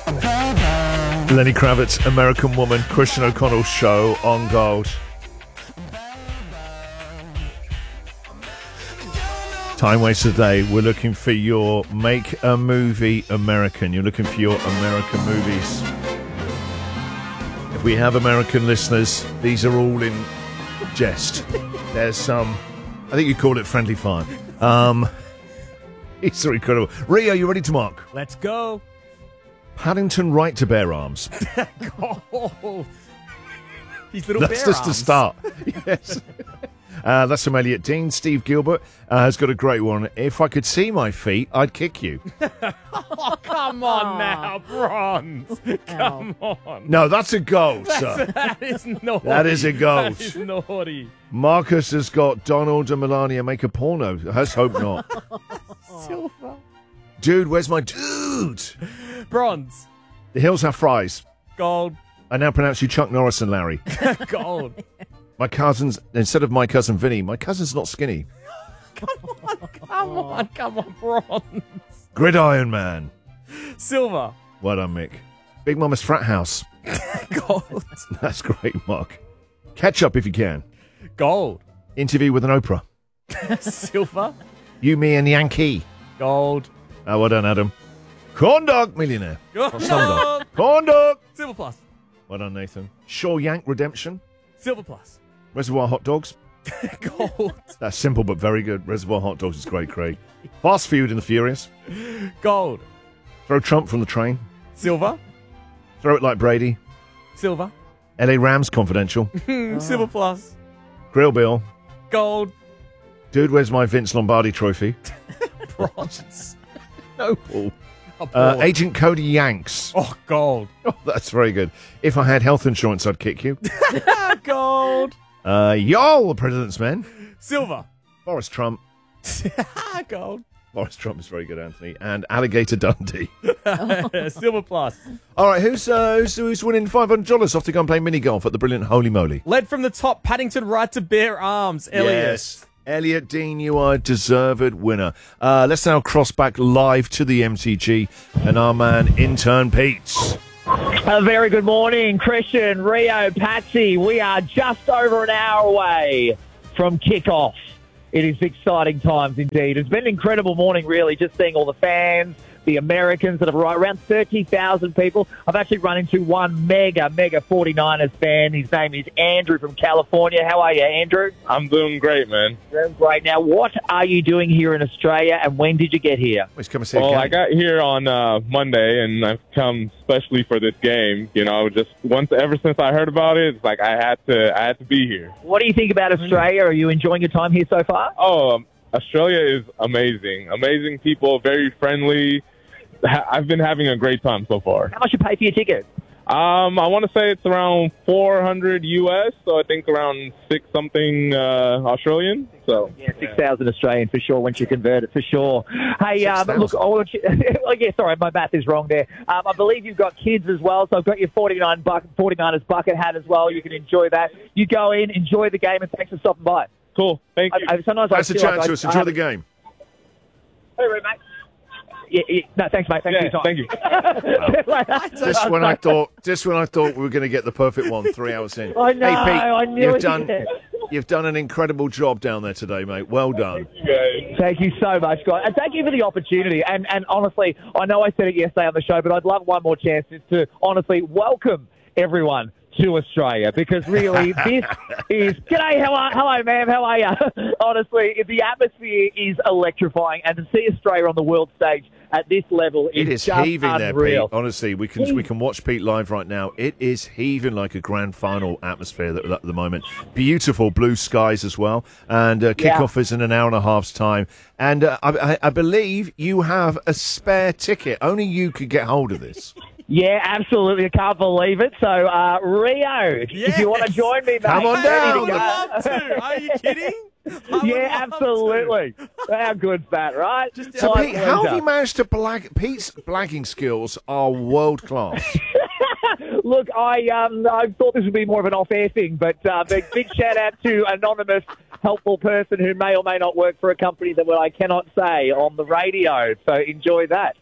Lenny Kravitz, American Woman, Christian O'Connell Show on Gold. Time Waster Day. We're looking for your Make a Movie American. You're looking for your American movies. If we have American listeners, these are all in jest. There's some, I think you call it friendly fire. It's incredible. Rio, you ready to mark? Let's go. Paddington Right to Bear Arms. Gold. These little That's bear just arms. a start. Yes. That's from Elliot Dean. Steve Gilbert has got a great one. If I could see my feet, I'd kick you. Oh, come on now, Bronze. Come on. No, that's a goal, sir. That is naughty. That is a goal. That is naughty. Marcus has got Donald and Melania make a porno. Let's hope not. Silver. Dude, where's my dude? Bronze. The Hills Have Fries. Gold. I now pronounce you Chuck Norris and Larry. Gold. My cousins, instead of my cousin Vinny, my cousin's not skinny. Come on, Bronze. Gridiron Man. Silver. Well done, Mick. Big Mama's Frat House. Gold. That's great, Mark. Ketchup if you can. Gold. Interview with an Oprah. Silver. You, Me and Yankee. Gold. Oh, well done, Adam. Corn Dog Millionaire. Gold. Slumdog. Corn Dog. Silver plus. Well done, Nathan. Shaw Yank Redemption. Silver plus. Reservoir Hot Dogs. Gold. That's simple but very good. Reservoir Hot Dogs is great, Craig. Fast Food and the Furious. Gold. Throw Trump from the train. Silver. Throw It Like Brady. Silver. LA Rams Confidential. Silver plus. Grill Bill. Gold. Dude, where's my Vince Lombardi trophy? Bronze. No, Paul. Oh, Agent Cody Yanks. oh, gold. Oh, that's very good. If I had health insurance, I'd kick you. Gold. Y'all, the President's Men. Silver. Boris Trump. Gold. Boris Trump is very good, Anthony. And Alligator Dundee. Silver plus. All right, who's winning $500 off to go and play mini golf at the brilliant Holy Moly? Led from the top, Paddington Right to Bear Arms. Elliot. Yes. Elliot Dean, you are a deserved winner. Let's now cross back live to the MTG and our man, intern Pete. A very good morning, Christian, Rio, Patsy. We are just over an hour away from kickoff. It is exciting times indeed. It's been an incredible morning, really, just seeing all the fans, the Americans that have arrived, around 30,000 people. I've actually run into one mega 49ers fan. His name is Andrew from California. How are you, Andrew? I'm doing great, man. Doing great. Now, what are you doing here in Australia, and when did you get here? Let's come and see a Well, game. I got here on Monday, and I've come especially for this game. You know, just ever since I heard about it, it's like I had to be here. What do you think about Australia? Are you enjoying your time here so far? Oh, Australia is amazing. Amazing people, very friendly. I've been having a great time so far. How much you pay for your ticket? I want to say it's around 400 US, so I think around 6 something Australian. So Yeah, 6,000 Australian for sure once you convert it, for sure. Hey, 6,000. look, I want you, oh, yeah, sorry, my math is wrong there. I believe you've got kids as well, so I've got your 49ers bucket hat as well. You can enjoy that. You go in, enjoy the game, and thanks for stopping by. cool. Thank you. Sometimes Thanks I for feel chatting like to us. Enjoy the game. Hey, mate. Yeah, no, thanks, mate. Thanks for your time. Thank you. Just when I thought we were going to get the perfect one 3 hours in. I know, Hey, Pete, I knew you've done an incredible job down there today, mate. Well done. Thank you so much, guys. And thank you for the opportunity. And honestly, I know I said it yesterday on the show, but I'd love one more chance just to honestly welcome everyone to Australia, because really this is g'day, hello ma'am, how are you? Honestly, the atmosphere is electrifying, and to see Australia on the world stage at this level It is just heaving unreal. there, Pete. Honestly, we can watch Pete live right now. It is heaving like a grand final atmosphere at the moment. Beautiful blue skies as well, and kickoff is in an hour and a half's time. And I believe you have a spare ticket. Only you could get hold of this. Yeah, absolutely. I can't believe it. So, Rio, if you want to join me, mate, Come on ready down. to I would go. love to. Are you kidding? Yeah, absolutely. How good's that, right? So, My Pete, how have pleasure. you managed to Pete's blagging skills are world class. Look, I thought this would be more of an off-air thing, but big shout out to anonymous, helpful person who may or may not work for a company that I cannot say on the radio. So enjoy that.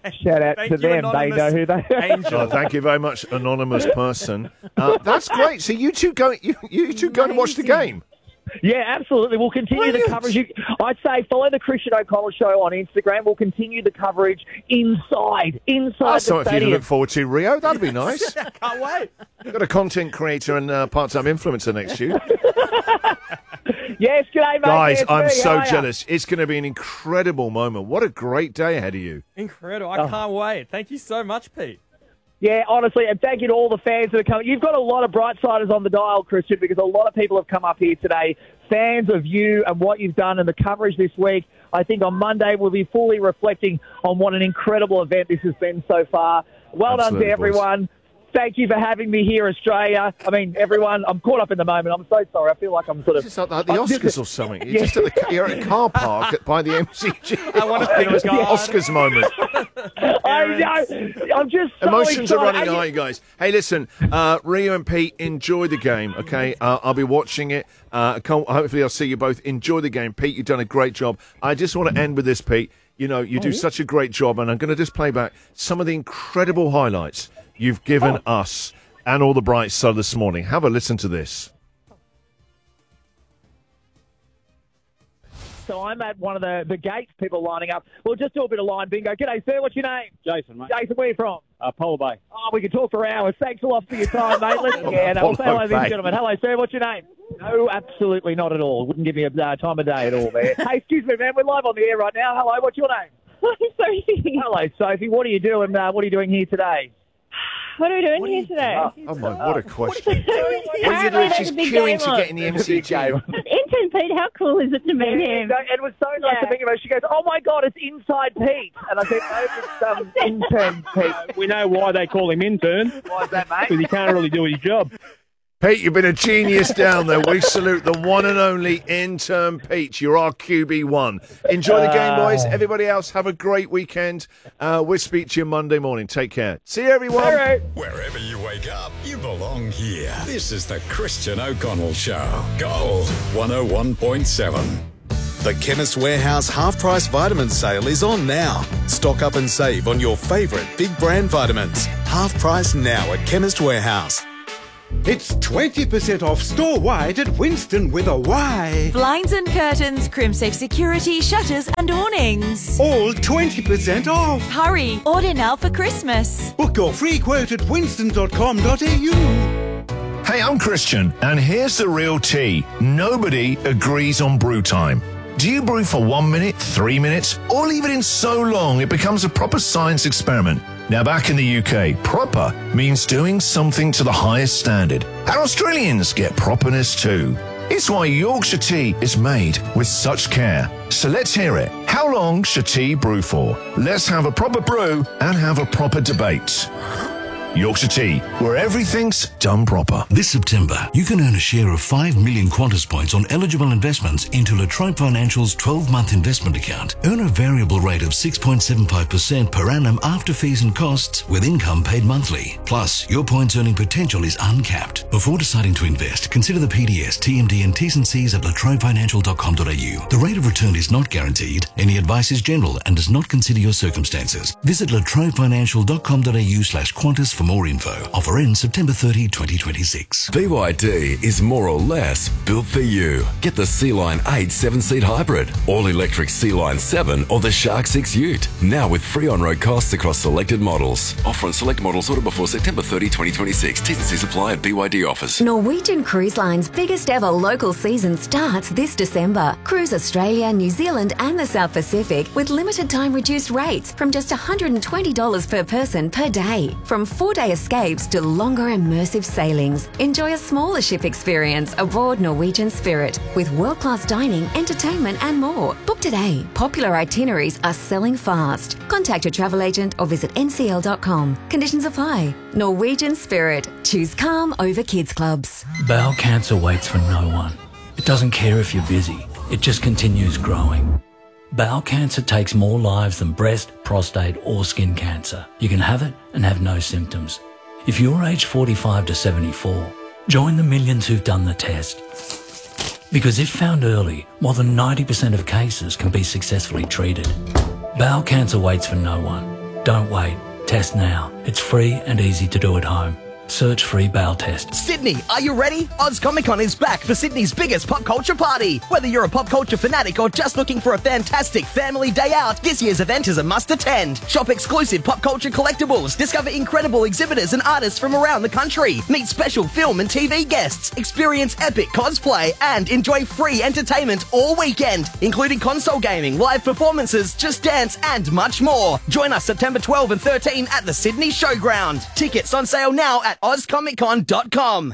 Shout out Thank to you, them. They know who they are. Angel. Oh, thank you very much, anonymous person. That's great. So you two go. You two going to watch the game? Yeah, absolutely. We'll continue the coverage. I'd say follow the Christian O'Connell Show on Instagram. We'll continue the coverage inside That's the something for you to stadium. look forward to, Rio. That'd be nice. Can't wait. Got a content creator and part-time influencer next to you. Yes, g'day, mate. Guys, Yes, I'm me. so How are ya? jealous. It's going to be an incredible moment. What a great day ahead of you. Incredible. I can't wait. Thank you so much, Pete. Yeah, honestly, and thank you to all the fans that are coming. You've got a lot of bright-siders on the dial, Christian, because a lot of people have come up here today, fans of you and what you've done and the coverage this week. I think on Monday we'll be fully reflecting on what an incredible event this has been so far. Well Absolutely, done to everyone. boys. Thank you for having me here, Australia. I mean, everyone, I'm caught up in the moment. I'm so sorry. I feel like I'm sort of... It's like the Oscars or something. You're just you're at a car park by the MCG. I want to think It's the God. Oscars moment. I know. I'm just so Emotions are excited. running high, guys. Hey, listen, Rio and Pete, enjoy the game, okay? I'll be watching it. Hopefully I'll see you both. Enjoy the game. Pete, you've done a great job. I just want to end with this, Pete. You know, you do such a great job, and I'm going to just play back some of the incredible highlights you've given us and all the bright side this morning. Have a listen to this. So I'm at one of the gates, people lining up. We'll just do a bit of line bingo. G'day, sir. What's your name? Jason, mate. Jason, where are you from? Polar Bay. Oh, we could talk for hours. Thanks a lot for your time, mate. We'll say hello to these Bay. gentlemen. Hello, sir. What's your name? No, absolutely not at all. Wouldn't give me a time of day at all, man. Hey, excuse me, man. We're live on the air right now. Hello, what's your name? Sophie. Hello, Sophie. What are you doing? What are you doing here today? What are we doing here today? Oh, my, what a question. Apparently What are you doing? there's She's a big queuing game to on. get in the MCG. Intern Pete, how cool is it to meet him? It was so nice Yeah. to meet you. She goes, "Oh my God, it's Inside Pete," and I said, "No, it's Intern Pete." We know why they call him intern, Why is that, mate? because he can't really do his job. Pete, you've been a genius down there. We salute the one and only intern Pete. You're our QB1. Enjoy the game, boys. Everybody else, have a great weekend. We'll speak to you Monday morning. Take care. See you, everyone. All right. Wherever you wake up, you belong here. This is the Christian O'Connell Show. Gold 101.7. The Chemist Warehouse half-price vitamin sale is on now. Stock up and save on your favourite big brand vitamins. Half price now at Chemist Warehouse. It's 20% off store-wide at Winston with a Y. Blinds and curtains, Crimsafe security, shutters and awnings. All 20% off. Hurry, order now for Christmas. Book your free quote at winston.com.au. Hey, I'm Christian, and here's the real tea. Nobody agrees on brew time. Do you brew for 1 minute, 3 minutes, or leave it in so long it becomes a proper science experiment? Now, back in the UK, proper means doing something to the highest standard. And Australians get properness too. It's why Yorkshire tea is made with such care. So let's hear it. How long should tea brew for? Let's have a proper brew and have a proper debate. Yorkshire Tea, where everything's done proper. This September, you can earn a share of 5 million Qantas points on eligible investments into La Trobe Financial's 12-month investment account. Earn a variable rate of 6.75% per annum after fees and costs, with income paid monthly. Plus, your points earning potential is uncapped. Before deciding to invest, consider the PDS, TMD and T's and C's at latrobefinancial.com.au. The rate of return is not guaranteed. Any advice is general and does not consider your circumstances. Visit latrobefinancial.com.au/Qantas for more info. Offer ends September 30, 2026. BYD is more or less built for you. Get the Sea-Line 8 7-seat hybrid, all-electric Sea-Line 7 or the Shark 6 Ute. Now with free on-road costs across selected models. Offer on select models order before September 30, 2026. T's and C's apply at BYD offers. Norwegian Cruise Line's biggest ever local season starts this December. Cruise Australia, New Zealand and the South Pacific with limited time reduced rates from just $120 per person per day. From 4-day escapes to longer immersive sailings. Enjoy a smaller ship experience aboard Norwegian Spirit with world-class dining, entertainment and more. Book today. Popular itineraries are selling fast. Contact your travel agent or visit ncl.com. Conditions apply. Norwegian Spirit. Choose calm over kids clubs. Bowel cancer waits for no one. It doesn't care if you're busy. It just continues growing. Bowel cancer takes more lives than breast, prostate or skin cancer. You can have it and have no symptoms. If you're aged 45 to 74, join the millions who've done the test. Because if found early, more than 90% of cases can be successfully treated. Bowel cancer waits for no one. Don't wait. Test now. It's free and easy to do at home. Search free bowel test. Sydney, are you ready? Oz Comic Con is back for Sydney's biggest pop culture party. Whether you're a pop culture fanatic or just looking for a fantastic family day out, this year's event is a must attend. Shop exclusive pop culture collectibles, discover incredible exhibitors and artists from around the country, meet special film and TV guests, experience epic cosplay, and enjoy free entertainment all weekend, including console gaming, live performances, Just Dance, and much more. Join us September 12 and 13 at the Sydney Showground. Tickets on sale now at ozcomiccon.com.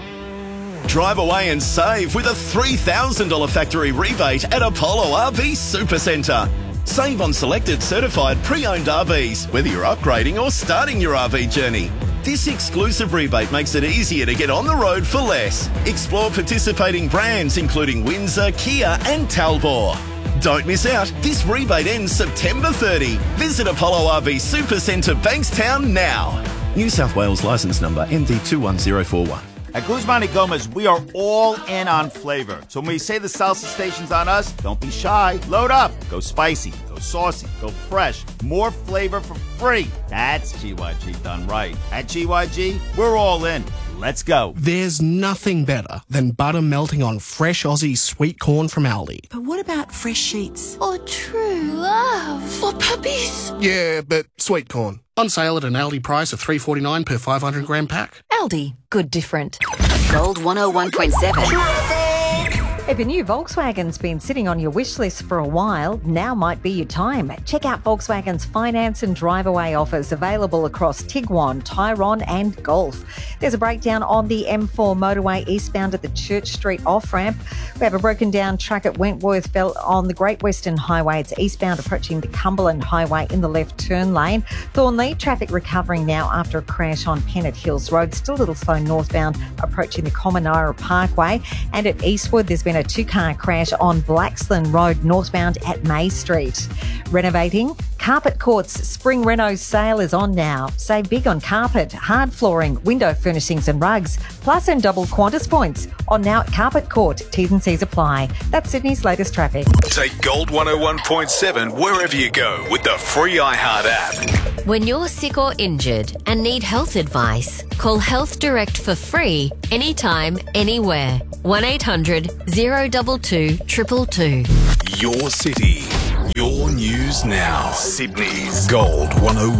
Drive away and save with a $3,000 factory rebate at Apollo RV Supercentre. Save on selected certified pre-owned RVs, whether you're upgrading or starting your RV journey. This exclusive rebate makes it easier to get on the road for less. Explore participating brands including Windsor, Kia and Talbot. Don't miss out. This rebate ends September 30. Visit Apollo RV Supercentre Bankstown now. New South Wales licence number MD21041. At Guzman y Gomez, we are all in on flavor. So when we say the salsa station's on us, don't be shy. Load up. Go spicy. Go saucy. Go fresh. More flavor for free. That's GYG done right. At GYG, we're all in. Let's go. There's nothing better than butter melting on fresh Aussie sweet corn from Aldi. But what about fresh sheets? Or true love? For puppies? Yeah, but sweet corn. On sale at an Aldi price of $3.49 per 500 gram pack. Aldi, good different. Gold 101.7. If a new Volkswagen's been sitting on your wish list for a while, now might be your time. Check out Volkswagen's finance and drive-away offers available across Tiguan, Tyrone and Golf. There's a breakdown on the M4 motorway eastbound at the Church Street off-ramp. We have a broken down truck at Wentworth Belt on the Great Western Highway. It's eastbound approaching the Cumberland Highway in the left turn lane. Thornley, traffic recovering now after a crash on Pennant Hills Road. Still a little slow northbound approaching the Commonara Parkway. And at Eastwood, there's been a two-car crash on Blaxland Road northbound at May Street. Renovating? Carpet Court's Spring Reno sale is on now. Save big on carpet, hard flooring, window furnishings and rugs, plus and double Qantas points on now at Carpet Court. T's and C's apply. That's Sydney's latest traffic. Take Gold 101.7 wherever you go with the free iHeart app. When you're sick or injured and need health advice, call Health Direct for free, anytime, anywhere. 1-800-022 222. Your city, your news now. Sydney's Gold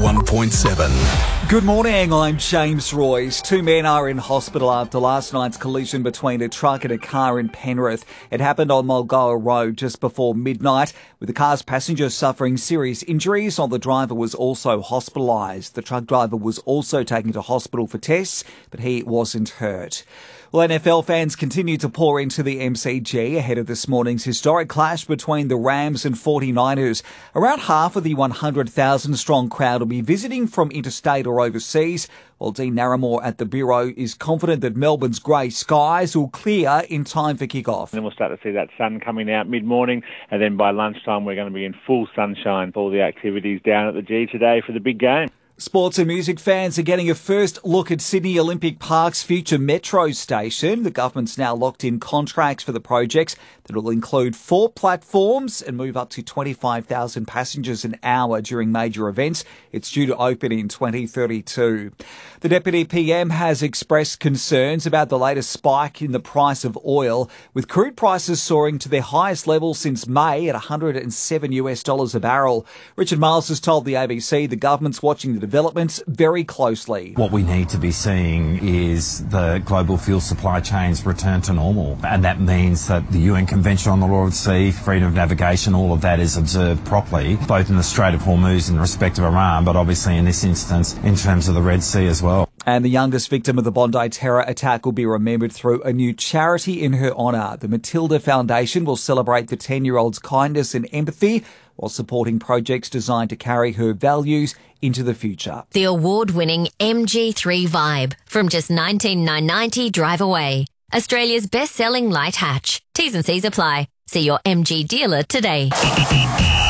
101.7. Good morning, I'm James Royce. Two men are in hospital after last night's collision between a truck and a car in Penrith. It happened on Mulgoa Road just before midnight, with the car's passenger suffering serious injuries, while the driver was also hospitalised. The truck driver was also taken to hospital for tests, but he wasn't hurt. Well, NFL fans continue to pour into the MCG ahead of this morning's historic clash between the Rams and 49ers. Around half of the 100,000-strong crowd will be visiting from interstate or overseas, while Dean Narramore at the Bureau is confident that Melbourne's grey skies will clear in time for kick-off. And then we'll start to see that sun coming out mid-morning, and then by lunchtime we're going to be in full sunshine for all the activities down at the G today for the big game. Sports and music fans are getting a first look at Sydney Olympic Park's future metro station. The government's now locked in contracts for the projects that will include 4 platforms and move up to 25,000 passengers an hour during major events. It's due to open in 2032. The Deputy PM has expressed concerns about the latest spike in the price of oil, with crude prices soaring to their highest level since May at $107 a barrel. Richard Miles has told the ABC the government's watching the developments very closely. What we need to be seeing is the global fuel supply chains return to normal, and that means that the UN Convention on the Law of the Sea, freedom of navigation, all of that is observed properly, both in the Strait of Hormuz in respect of Iran, but obviously in this instance in terms of the Red Sea as well. And the youngest victim of the Bondi terror attack will be remembered through a new charity in her honour. The Matilda Foundation will celebrate the 10-year-old's kindness and empathy while supporting projects designed to carry her values into the future. The award-winning MG3 Vibe from just $19,990 drive away. Australia's best-selling light hatch. T's and C's apply. See your MG dealer today.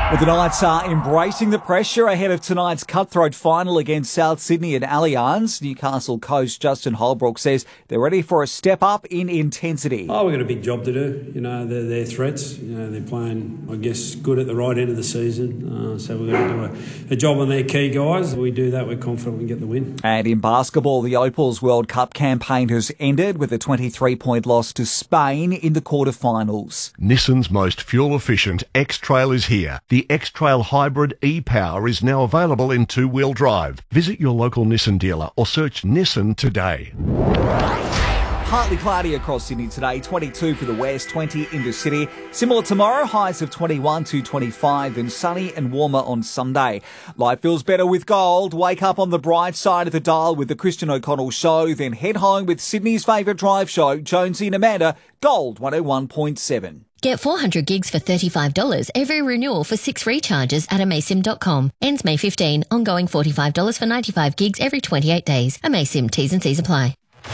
Well, the Knights are embracing the pressure ahead of tonight's cutthroat final against South Sydney at Allianz. Newcastle coach Justin Holbrook says they're ready for a step up in intensity. Oh, we've got a big job to do. You know, they're threats. You know, they're playing, I guess, good at the right end of the season. So we're going to do a job on their key guys. If we do that, we're confident we can get the win. And in basketball, the Opals World Cup campaign has ended with a 23-point loss to Spain in the quarterfinals. Nissan's most fuel-efficient X-Trail is here. The X-Trail Hybrid e-Power is now available in two-wheel drive. Visit your local Nissan dealer or search Nissan today. Partly cloudy across Sydney today, 22 for the west, 20 in the city. Similar tomorrow, highs of 21 to 25, and sunny and warmer on Sunday. Life feels better with gold. Wake up on the bright side of the dial with the Christian O'Connell Show, then head home with Sydney's favourite drive show, Jonesy and Amanda, Gold 101.7. Get 400 gigs for $35 every renewal for 6 recharges at amaysim.com. Ends May 15. Ongoing $45 for 95 gigs every 28 days. Amaysim. T's and C's apply.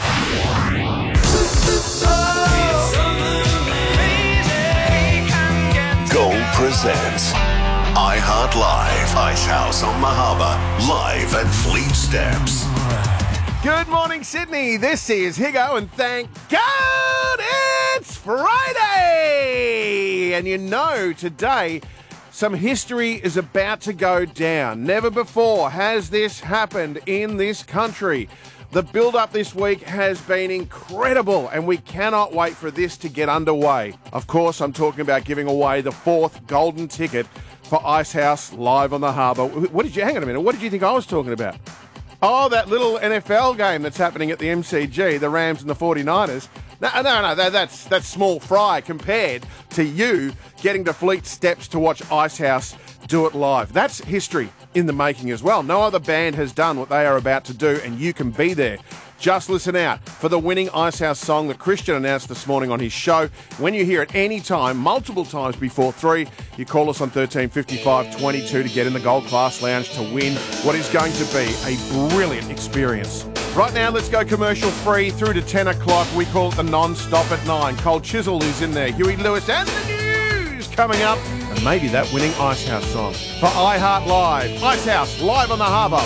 Gold presents iHeart Live, Icehouse on the Harbour, live at Fleet Steps. Good morning, Sydney. This is Higo, and thank God it's Friday! And you know, today, some history is about to go down. Never before has this happened in this country. The build-up this week has been incredible, and we cannot wait for this to get underway. Of course, I'm talking about giving away the 4th golden ticket for Icehouse Live on the Harbour. Hang on a minute, what did you think I was talking about? Oh, that little NFL game that's happening at the MCG, the Rams and the 49ers. No, that's small fry compared to you getting to Fleet Steps to watch Icehouse do it live. That's history in the making as well. No other band has done what they are about to do, and you can be there. Just listen out for the winning Icehouse song that Christian announced this morning on his show. When you hear it any time, multiple times before 3, you call us on 1355 22 to get in the Gold Class Lounge to win what is going to be a brilliant experience. Right now, let's go commercial free through to 10 o'clock. We call it the non-stop at 9. Cole Chisel is in there. Huey Lewis and the news coming up. And maybe that winning Icehouse song. For iHeart Live, Icehouse Live on the Harbour.